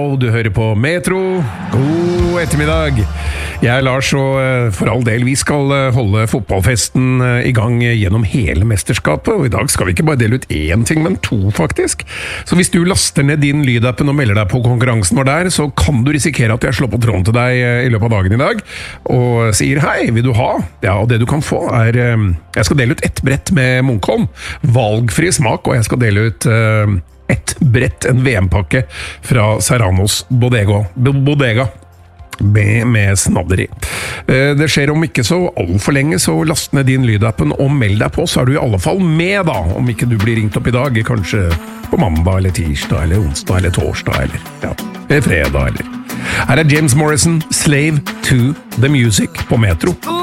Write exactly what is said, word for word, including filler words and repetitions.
Og du hører på Metro. God ettermiddag. Jeg er Lars, og for all del, vi skal holde fotballfesten i gang gjennom hele mesterskapet. Og i dag skal vi ikke bare dele ut én ting, men to faktisk. Så hvis du laster ned din lydappen og melder deg på konkurransen vår der, så kan du risikere at jeg slår på tråden til deg i løpet av dagen i dag, og sier hei, vil du ha? Ja, og det du kan få er, jeg skal dele ut ett brett med Munkholm. Valgfri smak, og jeg skal dele ut ett brett, en V M-pakke fra Serranos Bodega, Bodega med, med snadder i. Det skjer om ikke så alt for lenge, så last ned din lydappen og meld deg på, så er du i alle fall med da, om ikke du blir ringt opp i dag, kanskje på mandag eller tirsdag eller onsdag eller torsdag eller, ja, eller fredag eller. Her er James Morrison, Slave to the Music på Metro.